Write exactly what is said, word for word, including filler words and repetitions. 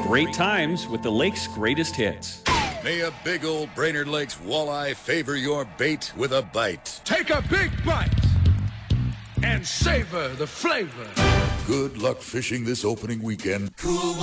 great times with the lake's greatest hits. May a big old Brainerd Lakes walleye favor your bait with a bite. Take a big bite and savor the flavor. Good luck fishing this opening weekend. Cool